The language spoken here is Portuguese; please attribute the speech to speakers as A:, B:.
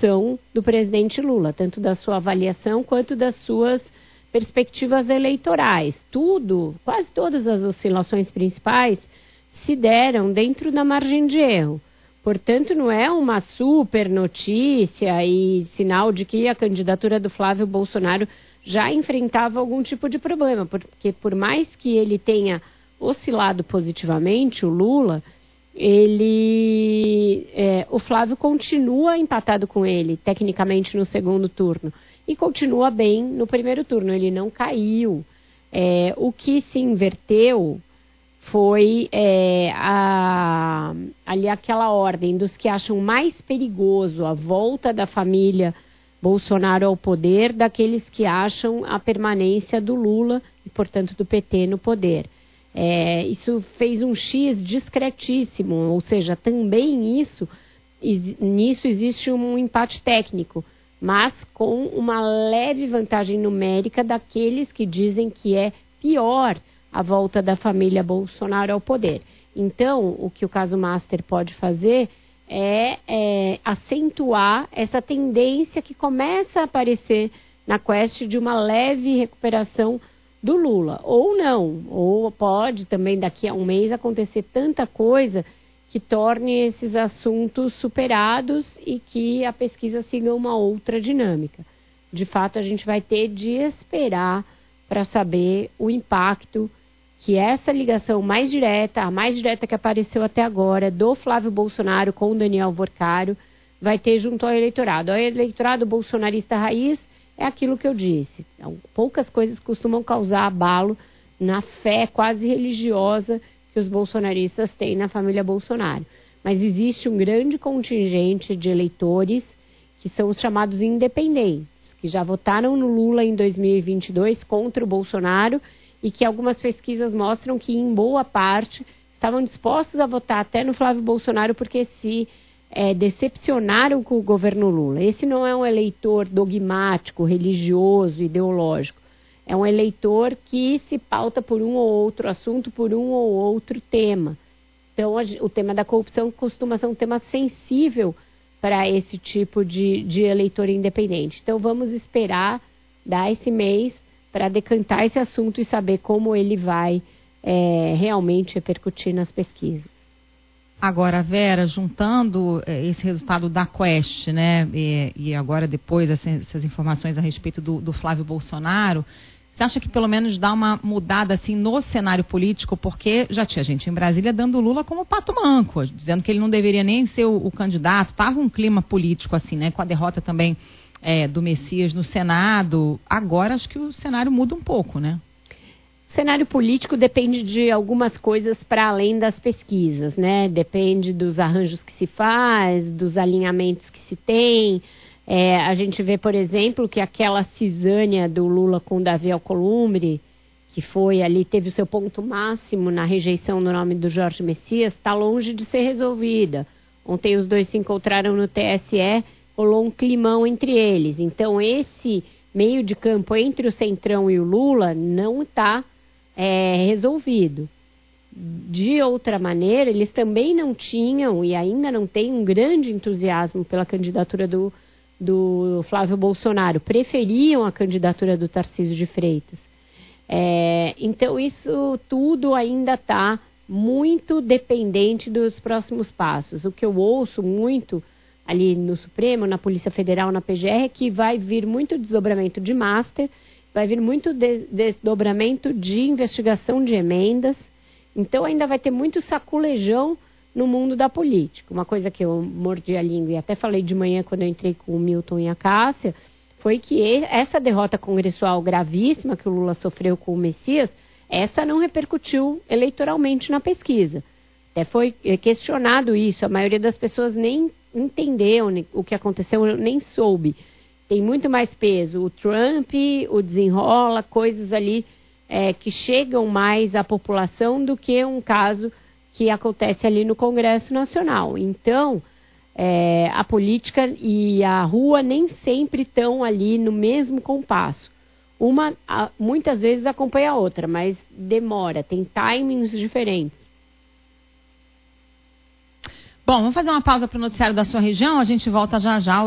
A: atuação do presidente Lula, tanto da sua avaliação quanto das suas perspectivas eleitorais. Quase todas as oscilações principais se deram dentro da margem de erro. Portanto, não é uma super notícia e sinal de que a candidatura do Flávio Bolsonaro já enfrentava algum tipo de problema, porque por mais que ele tenha oscilado positivamente, o Lula, o Flávio continua empatado com ele, tecnicamente, no segundo turno, e continua bem no primeiro turno, ele não caiu. O que se inverteu foi ali aquela ordem dos que acham mais perigoso a volta da família Bolsonaro ao poder, daqueles que acham a permanência do Lula e, portanto, do PT no poder. Isso fez um X discretíssimo, ou seja, também nisso existe um empate técnico, mas com uma leve vantagem numérica daqueles que dizem que é pior a volta da família Bolsonaro ao poder. Então, o que o caso Master pode fazer é acentuar essa tendência que começa a aparecer na Quest de uma leve recuperação do Lula. Ou não, ou pode também daqui a um mês acontecer tanta coisa que torne esses assuntos superados e que a pesquisa siga uma outra dinâmica. De fato, a gente vai ter de esperar para saber o impacto que essa ligação mais direta, a mais direta que apareceu até agora, do Flávio Bolsonaro com o Daniel Vorcário, vai ter junto ao eleitorado. O eleitorado bolsonarista raiz é aquilo que eu disse. Então, poucas coisas costumam causar abalo na fé quase religiosa que os bolsonaristas têm na família Bolsonaro. Mas existe um grande contingente de eleitores que são os chamados independentes, que já votaram no Lula em 2022 contra o Bolsonaro e que algumas pesquisas mostram que, em boa parte, estavam dispostos a votar até no Flávio Bolsonaro porque se decepcionaram com o governo Lula. Esse não é um eleitor dogmático, religioso, ideológico. É um eleitor que se pauta por um ou outro assunto, por um ou outro tema. Então, o tema da corrupção costuma ser um tema sensível para esse tipo de eleitor independente. Então, vamos esperar dar esse mês para decantar esse assunto e saber como ele vai realmente repercutir nas pesquisas.
B: Agora, Vera, juntando esse resultado da Quest, né, e agora depois essas informações a respeito do Flávio Bolsonaro, você acha que pelo menos dá uma mudada assim no cenário político? Porque já tinha gente em Brasília dando o Lula como pato manco, dizendo que ele não deveria nem ser o candidato. Estava um clima político assim, né, com a derrota também do Messias no Senado. Agora acho que o cenário muda um pouco, né?
A: O cenário político depende de algumas coisas para além das pesquisas, né? Depende dos arranjos que se faz, dos alinhamentos que se tem. A gente vê, por exemplo, que aquela cisânia do Lula com Davi Alcolumbre, que foi ali, teve o seu ponto máximo na rejeição do nome do Jorge Messias, está longe de ser resolvida. Ontem os dois se encontraram no TSE, rolou um climão entre eles. Então, esse meio de campo entre o Centrão e o Lula não está resolvido. De outra maneira, eles também não tinham e ainda não têm um grande entusiasmo pela candidatura do Flávio Bolsonaro. Preferiam a candidatura do Tarcísio de Freitas. Então, isso tudo ainda está muito dependente dos próximos passos. O que eu ouço muito ali no Supremo, na Polícia Federal, na PGR, é que vai vir muito desdobramento de master, vai vir muito desdobramento de investigação de emendas. Então, ainda vai ter muito saculejão no mundo da política. Uma coisa que eu mordi a língua e até falei de manhã quando eu entrei com o Milton e a Cássia, foi que essa derrota congressual gravíssima que o Lula sofreu com o Messias, essa não repercutiu eleitoralmente na pesquisa. Até foi questionado isso, a maioria das pessoas nem entendeu o que aconteceu, nem soube. Tem muito mais peso o Trump, o desenrola, coisas ali que chegam mais à população do que um caso que acontece ali no Congresso Nacional. Então, a política e a rua nem sempre estão ali no mesmo compasso. Uma, muitas vezes, acompanha a outra, mas demora, tem timings diferentes.
B: Bom, vamos fazer uma pausa para o noticiário da sua região, a gente volta já já.